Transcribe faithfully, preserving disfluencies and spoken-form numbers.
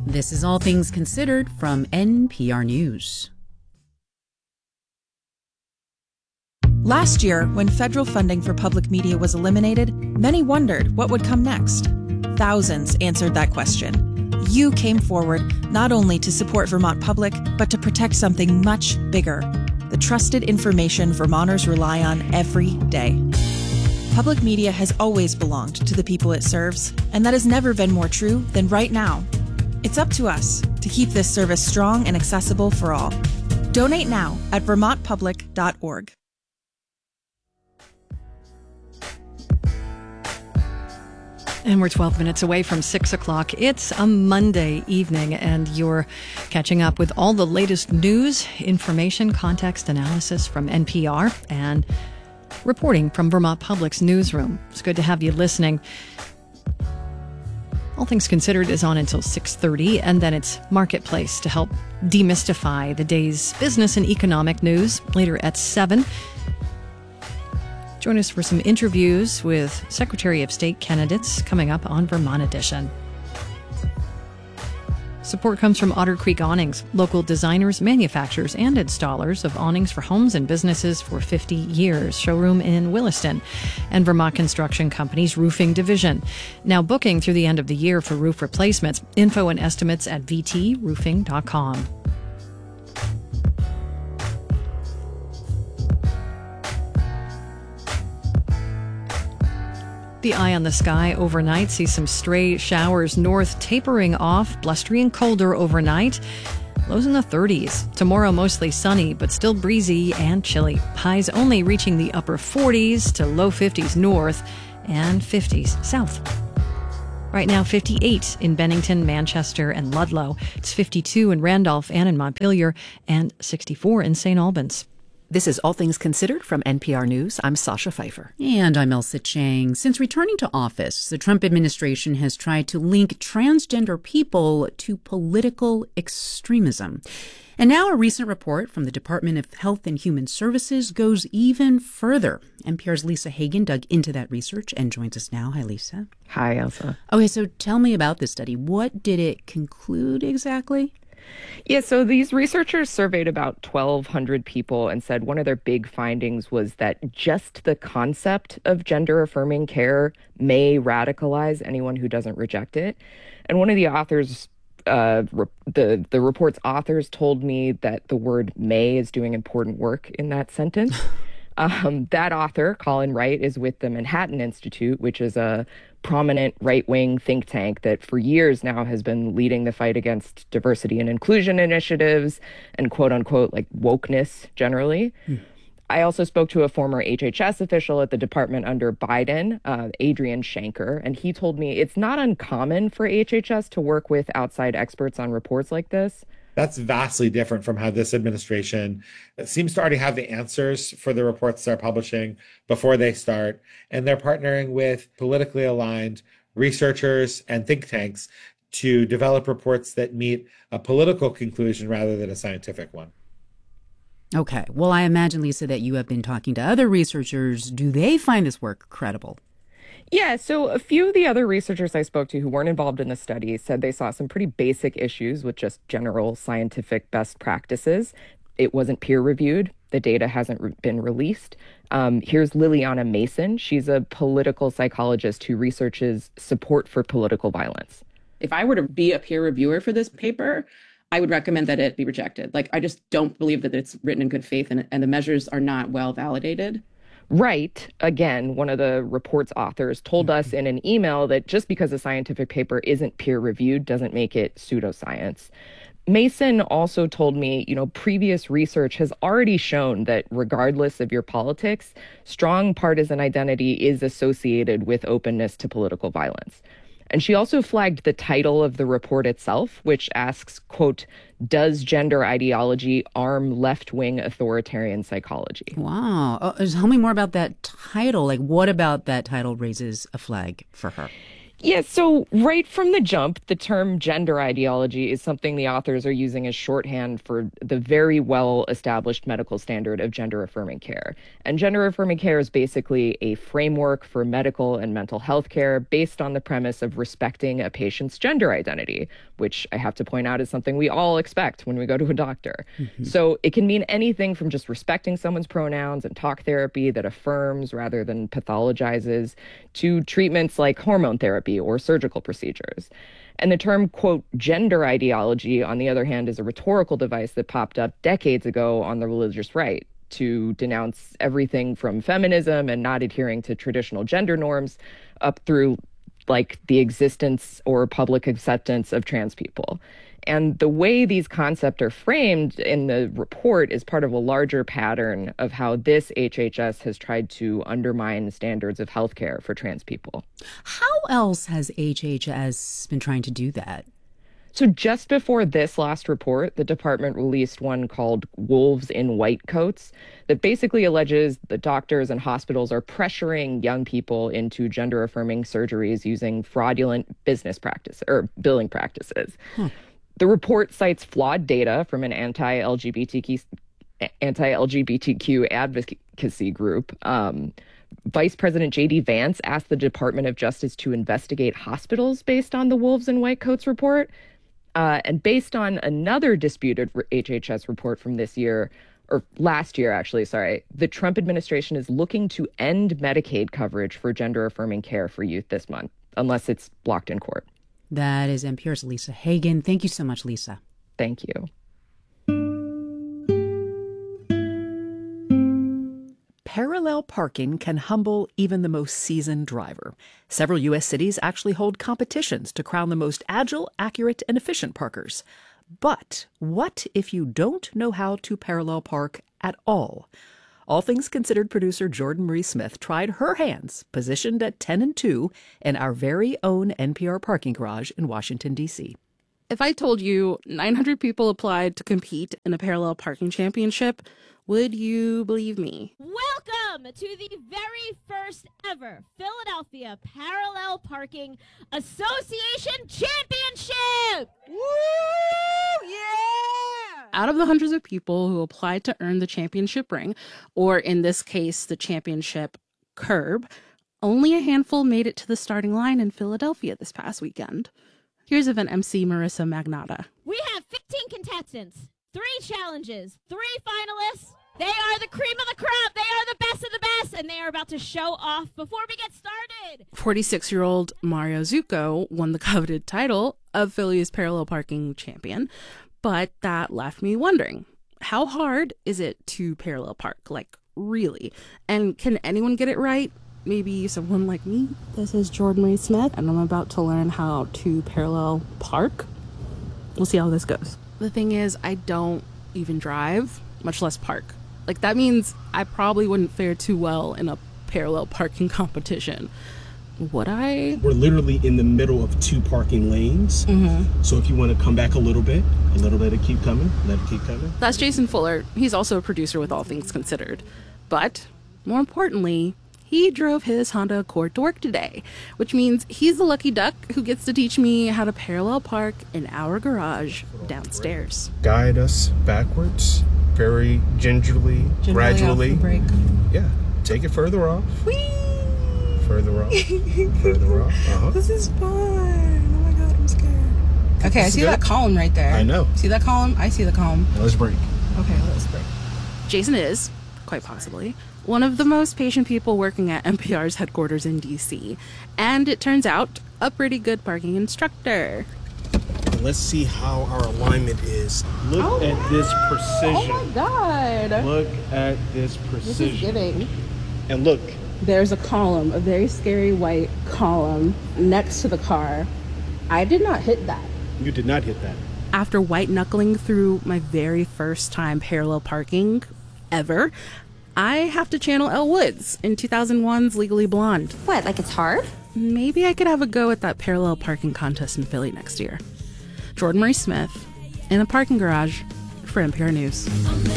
This is All Things Considered from N P R News. Last year, when federal funding for public media was eliminated, many wondered what would come next. Thousands answered that question. You came forward not only to support Vermont Public, but to protect something much bigger, the trusted information Vermonters rely on every day. Public media has always belonged to the people it serves, and that has never been more true than right now. It's up to us to keep this service strong and accessible for all. Donate now at vermont public dot org. And we're twelve minutes away from six o'clock. It's a Monday evening, and you're catching up with all the latest news, information, context analysis from N P R, and reporting from Vermont Public's newsroom. It's good to have you listening. All Things Considered is on until six thirty, and then it's Marketplace to help demystify the day's business and economic news later at seven. Join us for some interviews with Secretary of State candidates coming up on Vermont Edition. Support comes from Otter Creek Awnings, local designers, manufacturers, and installers of awnings for homes and businesses for fifty years. Showroom in Williston. And Vermont Construction Company's roofing division. Now booking through the end of the year for roof replacements. Info and estimates at v t roofing dot com. The eye on the sky overnight sees some stray showers north, tapering off, blustery and colder overnight. Lows in the thirties. Tomorrow mostly sunny, but still breezy and chilly. Highs only reaching the upper forties to low fifties north and fifties south. Right now, fifty-eight in Bennington, Manchester, and Ludlow. It's fifty-two in Randolph and in Montpelier, and sixty-four in Saint Albans. This is All Things Considered from N P R News. I'm Sasha Pfeiffer. And I'm Elsa Chang. Since returning to office, the Trump administration has tried to link transgender people to political extremism. And now a recent report from the Department of Health and Human Services goes even further. N P R's Lisa Hagen dug into that research and joins us now. Hi, Lisa. Hi, Elsa. Okay, so tell me about this study. What did it conclude exactly? Yeah, so these researchers surveyed about twelve hundred people and said one of their big findings was that just the concept of gender-affirming care may radicalize anyone who doesn't reject it. And one of the authors, uh, re- the, the report's authors told me that the word may is doing important work in that sentence. Um, that author, Colin Wright, is with the Manhattan Institute, which is a prominent right-wing think tank that for years now has been leading the fight against diversity and inclusion initiatives and quote-unquote like wokeness generally. Mm. I also spoke to a former H H S official at the department under Biden, uh, Adrian Shanker, and he told me it's not uncommon for H H S to work with outside experts on reports like this. That's vastly different from how this administration seems to already have the answers for the reports they're publishing before they start. And they're partnering with politically aligned researchers and think tanks to develop reports that meet a political conclusion rather than a scientific one. Okay. Well, I imagine, Lisa, that you have been talking to other researchers. Do they find this work credible? Yeah, so a few of the other researchers I spoke to who weren't involved in the study said they saw some pretty basic issues with just general scientific best practices. It wasn't peer reviewed. The data hasn't re- been released. Um, here's Liliana Mason. She's a political psychologist who researches support for political violence. If I were to be a peer reviewer for this paper, I would recommend that it be rejected. Like, I just don't believe that it's written in good faith and, and the measures are not well validated. Wright, again, one of the report's authors, told us in an email that just because a scientific paper isn't peer-reviewed doesn't make it pseudoscience. Mason also told me, you know, previous research has already shown that regardless of your politics, strong partisan identity is associated with openness to political violence. And she also flagged the title of the report itself, which asks, quote, does gender ideology arm left-wing authoritarian psychology? Wow. Oh, tell me more about that title. Like, what about that title raises a flag for her? Yeah, so right from the jump, the term gender ideology is something the authors are using as shorthand for the very well-established medical standard of gender-affirming care. And gender-affirming care is basically a framework for medical and mental health care based on the premise of respecting a patient's gender identity, which I have to point out is something we all expect when we go to a doctor. Mm-hmm. So it can mean anything from just respecting someone's pronouns and talk therapy that affirms rather than pathologizes, to treatments like hormone therapy or surgical procedures. And the term, quote, gender ideology, on the other hand, is a rhetorical device that popped up decades ago on the religious right to denounce everything from feminism and not adhering to traditional gender norms up through, like, the existence or public acceptance of trans people. And the way these concepts are framed in the report is part of a larger pattern of how this H H S has tried to undermine standards of healthcare for trans people. How else has H H S been trying to do that? So just before this last report, the department released one called Wolves in White Coats that basically alleges that doctors and hospitals are pressuring young people into gender-affirming surgeries using fraudulent business practice or billing practices. Hmm. The report cites flawed data from an anti-L G B T Q, anti-L G B T Q advocacy group. Um, Vice President J D Vance asked the Department of Justice to investigate hospitals based on the Wolves in White Coats report. Uh, and based on another disputed H H S report from this year, or last year, actually, sorry, the Trump administration is looking to end Medicaid coverage for gender-affirming care for youth this month, unless it's blocked in court. That is N P R's Lisa Hagen. Thank you so much, Lisa. Thank you. Parallel parking can humble even the most seasoned driver. Several U S cities actually hold competitions to crown the most agile, accurate, and efficient parkers. But what if you don't know how to parallel park at all? All Things Considered producer Jordan Marie Smith tried her hands, positioned at ten and two, in our very own N P R parking garage in Washington, D C. If I told you nine hundred people applied to compete in a parallel parking championship, would you believe me? Welcome to the very first ever Philadelphia Parallel Parking Association Championship! Woo! Yeah! Out of the hundreds of people who applied to earn the championship ring, or in this case, the championship curb, only a handful made it to the starting line in Philadelphia this past weekend. Here's event M C Marissa Magnotta. We have fifteen contestants, three challenges, three finalists. They are the cream of the crop. They are the best of the best, and they are about to show off before we get started. forty-six-year-old Mario Zucco won the coveted title of Philly's parallel parking champion, but that left me wondering, how hard is it to parallel park? Like, really? And can anyone get it right? Maybe someone like me. This is Jordan Marie Smith, and I'm about to learn how to parallel park. We'll see how this goes. The thing is, I don't even drive, much less park. Like, that means I probably wouldn't fare too well in a parallel parking competition. Would I? We're literally in the middle of two parking lanes. Mm-hmm. So if you want to come back a little bit, a little bit, and keep coming, let it keep coming. That's Jason Fuller. He's also a producer with All Things Considered. But more importantly, he drove his Honda Accord to work today, which means he's the lucky duck who gets to teach me how to parallel park in our garage downstairs. Guide us backwards, very gingerly, gingerly gradually. Off the brake. Yeah, take it further off. Whee! Further off. Further off. Uh-huh. This is fun. Oh my god, I'm scared. Okay, I see that column right there. I know. See that column? I see the column. Now let's brake. Okay, let's brake. Jason is, quite possibly, one of the most patient people working at N P R's headquarters in D C. And it turns out, a pretty good parking instructor. Let's see how our alignment is. Look oh, at wow. this precision. Oh my god. Look at this precision. This is giving. And look. There's a column, a very scary white column next to the car. I did not hit that. You did not hit that. After white knuckling through my very first time parallel parking ever, I have to channel Elle Woods in two thousand one's Legally Blonde. What, like it's hard? Maybe I could have a go at that parallel parking contest in Philly next year. Jordan Marie Smith in a parking garage for N P R News.